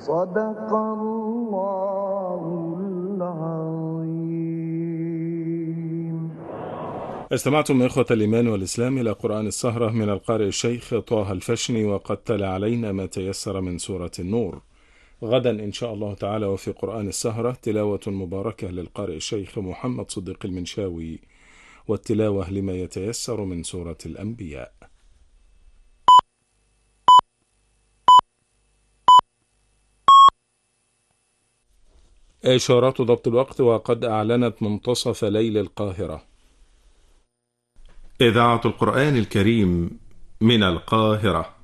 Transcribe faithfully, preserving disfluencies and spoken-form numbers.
صدق الله العظيم. استمعتم إخوة الإيمان والإسلام إلى قرآن السهرة من القارئ الشيخ طه الفشني، وقد تلا علينا ما تيسر من سورة النور. غدا إن شاء الله تعالى وفي قرآن السهرة تلاوة مباركة للقارئ الشيخ محمد صديق المنشاوي، والتلاوة لما يتيسر من سورة الأنبياء. إشارات ضبط الوقت، وقد أعلنت منتصف ليل القاهرة. إذاعة القرآن الكريم من القاهرة.